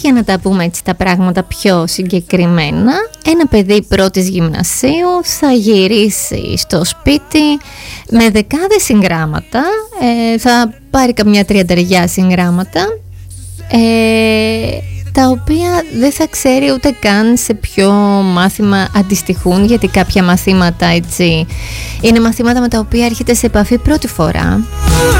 για να τα πούμε έτσι τα πράγματα πιο συγκεκριμένα, ένα παιδί πρώτης γυμνασίου θα γυρίσει στο σπίτι με δεκάδες συγγράμματα, θα πάρει καμιά 30 συγγράμματα, τα οποία δεν θα ξέρει ούτε καν σε ποιο μάθημα αντιστοιχούν, γιατί κάποια μαθήματα έτσι είναι μαθήματα με τα οποία έρχεται σε επαφή πρώτη φορά.